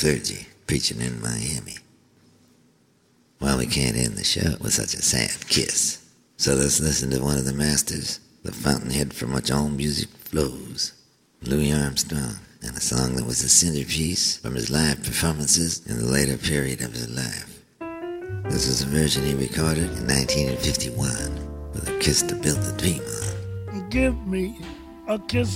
clergy preaching in Miami. Well, we can't end the show with such a sad kiss. So let's listen to one of the masters, the fountainhead from which all music flows, Louis Armstrong, and a song that was a centerpiece from his live performances in the later period of his life. This is a version he recorded in 1951 with a kiss to build the dream on. Give me a kiss